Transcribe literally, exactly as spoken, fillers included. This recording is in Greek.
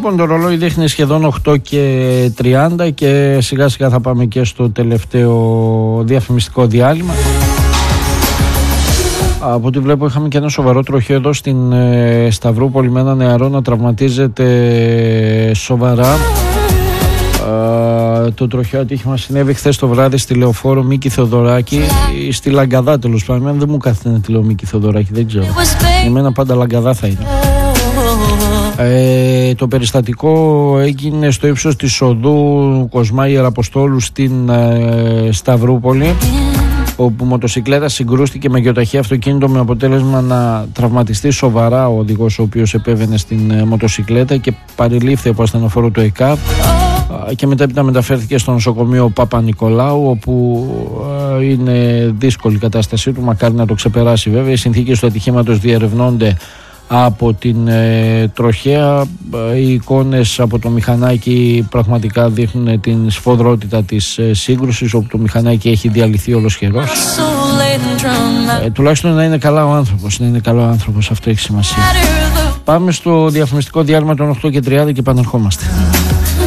Λοιπόν, το ρολόι δείχνει σχεδόν οκτώ και τριάντα και σιγά σιγά θα πάμε και στο τελευταίο διαφημιστικό διάλειμμα. Από ό,τι βλέπω είχαμε και ένα σοβαρό τροχαίο εδώ στην ε, Σταυρούπολη με ένα νεαρό να τραυματίζεται σοβαρά. Ε, το τροχαίο ατύχημα συνέβη χθες το βράδυ στη Λεωφόρο Μίκη Θεοδωράκη ή στη Λαγκαδά, τέλος πάντων. Δεν μου κάθεται να τη λέω Μίκη Θεοδωράκη, δεν ξέρω. Εμένα πάντα Λαγκαδά θα είναι. Ε, το περιστατικό έγινε στο ύψος της οδού Κοσμά Ιεραποστόλου στην ε, Σταυρούπολη, όπου μοτοσικλέτα συγκρούστηκε με γεωταχή αυτοκίνητο με αποτέλεσμα να τραυματιστεί σοβαρά ο οδηγός ο οποίος επέβαινε στην ε, μοτοσικλέτα και παρελήφθη από ασθενοφόρο του ΕΚΑΒ και μετέπειτα μεταφέρθηκε στο νοσοκομείο Παπα-Νικολάου, όπου ε, είναι δύσκολη η κατάστασή του, μακάρι να το ξεπεράσει βέβαια. Οι συνθήκες του ατυχήματος διερευνώνται από την ε, τροχέα. Οι εικόνες από το μηχανάκι πραγματικά δείχνουν την σφοδρότητα της ε, σύγκρουσης, όπου το μηχανάκι έχει διαλυθεί ολοσχερός. Ε, τουλάχιστον να είναι καλά ο άνθρωπος, να είναι καλό ο άνθρωπος, αυτό έχει σημασία. Πάμε στο διαφημιστικό διάλειμμα των οκτώ και τριάντα και επανερχόμαστε.